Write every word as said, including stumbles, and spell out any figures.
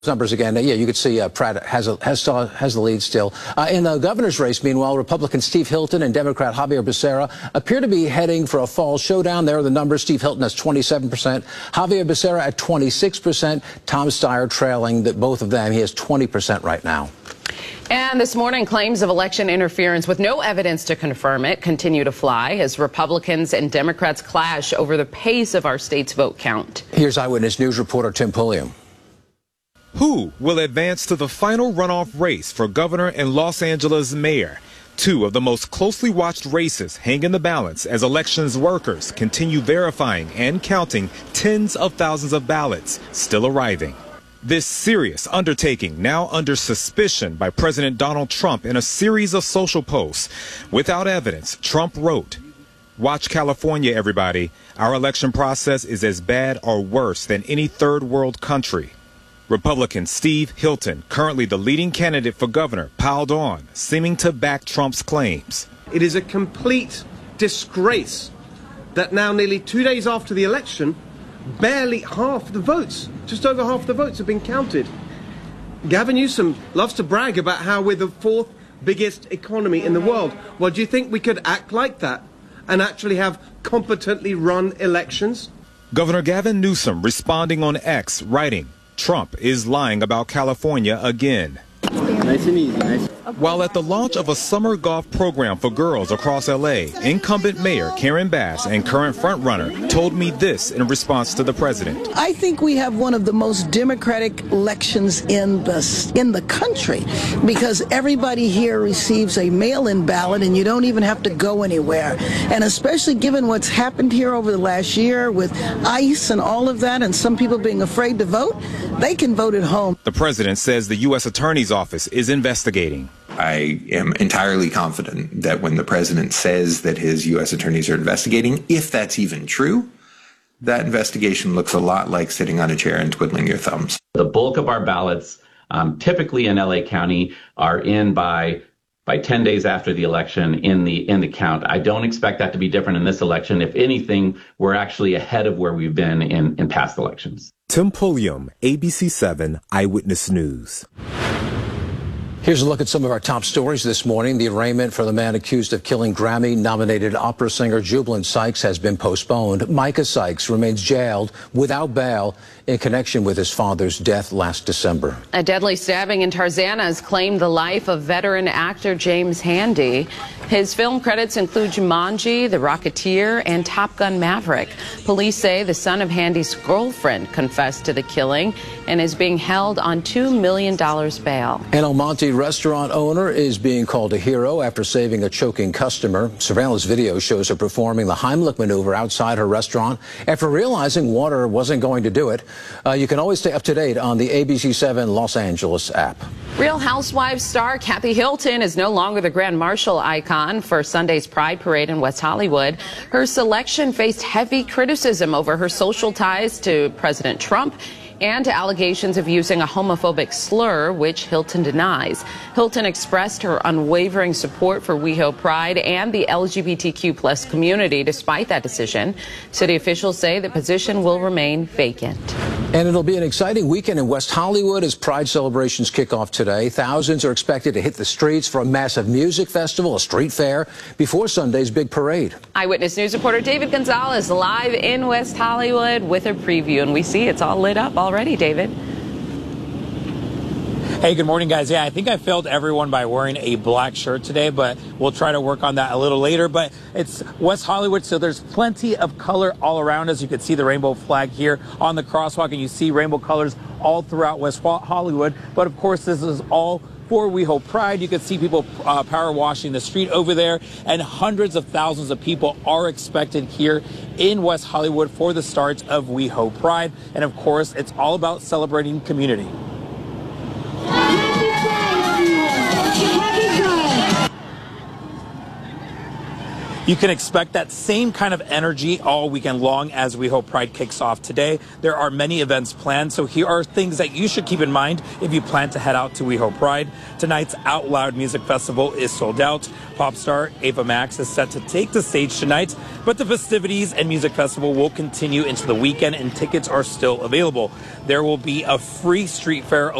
Numbers again. Yeah, you could see uh, Pratt has a, has still has the lead still. Uh, in the governor's race, meanwhile, Republican Steve Hilton and Democrat Xavier Becerra appear to be heading for a fall showdown. There are the numbers. Steve Hilton has twenty-seven percent, Xavier Becerra at twenty-six percent. Tom Steyer trailing the, both of them. He has twenty percent right now. And this morning, claims of election interference with no evidence to confirm it continue to fly as Republicans and Democrats clash over the pace of our state's vote count. Here's Eyewitness News reporter Tim Pulliam. Who will advance to the final runoff race for governor and Los Angeles mayor? Two of the most closely watched races hang in the balance as elections workers continue verifying and counting tens of thousands of ballots still arriving. This serious undertaking now under suspicion by President Donald Trump in a series of social posts. Without evidence, Trump wrote, "Watch California, everybody. Our election process is as bad or worse than any third world country." Republican Steve Hilton, currently the leading candidate for governor, piled on, seeming to back Trump's claims. It is a complete disgrace that now, nearly two days after the election, barely half the votes, just over half the votes have been counted. Gavin Newsom loves to brag about how we're the fourth biggest economy in the world. Well, do you think we could act like that and actually have competently run elections? Governor Gavin Newsom responding on X, writing, "Trump is lying about California again." Nice and easy. Nice. While at the launch of a summer golf program for girls across L A, incumbent mayor Karen Bass and current frontrunner told me this in response to the president. I think we have one of the most democratic elections in the in the country because everybody here receives a mail-in ballot and you don't even have to go anywhere. And especially given what's happened here over the last year with ICE and all of that and some people being afraid to vote, they can vote at home. The president says the U S Attorney's Office is investigating. I am entirely confident that when the president says that his U S attorneys are investigating, if that's even true, that investigation looks a lot like sitting on a chair and twiddling your thumbs. The bulk of our ballots, um, typically in L A County, are in by by ten days after the election in the in the count. I don't expect that to be different in this election. If anything, we're actually ahead of where we've been in, in past elections. Tim Pulliam, A B C seven Eyewitness News. Here's a look at some of our top stories this morning. The arraignment for the man accused of killing Grammy-nominated opera singer Jubilant Sykes has been postponed. Micah Sykes remains jailed without bail in connection with his father's death last December. A deadly stabbing in Tarzana has claimed the life of veteran actor James Handy. His film credits include Jumanji, The Rocketeer, and Top Gun Maverick. Police say the son of Handy's girlfriend confessed to the killing and is being held on two million dollars bail. An El Monte restaurant owner is being called a hero after saving a choking customer. Surveillance video shows her performing the Heimlich maneuver outside her restaurant after realizing water wasn't going to do it. Uh, you can always stay up to date on the A B C seven Los Angeles app. Real Housewives star Kathy Hilton is no longer the Grand Marshal icon for Sunday's Pride Parade in West Hollywood. Her selection faced heavy criticism over her social ties to President Trump and allegations of using a homophobic slur, which Hilton denies. Hilton expressed her unwavering support for WeHo Pride and the L G B T Q plus community despite that decision. City officials say the position will remain vacant. And it'll be an exciting weekend in West Hollywood as Pride celebrations kick off today. Thousands are expected to hit the streets for a massive music festival, a street fair, before Sunday's big parade. Eyewitness News reporter David Gonzalez live in West Hollywood with a preview, and we see it's all lit up already, David. Hey, good morning, guys. Yeah, I think I failed everyone by wearing a black shirt today, but we'll try to work on that a little later. But it's West Hollywood, so there's plenty of color all around us. You can see the rainbow flag here on the crosswalk, and you see rainbow colors all throughout West Hollywood. But of course, this is all for WeHo Pride. You can see people uh, power washing the street over there, and hundreds of thousands of people are expected here in West Hollywood for the start of WeHo Pride. And of course, it's all about celebrating community. You can expect that same kind of energy all weekend long as WeHo Pride kicks off today. There are many events planned, so here are things that you should keep in mind if you plan to head out to WeHo Pride. Tonight's Out Loud Music Festival is sold out. Pop star Ava Max is set to take the stage tonight, but the festivities and music festival will continue into the weekend and tickets are still available. There will be a free street fair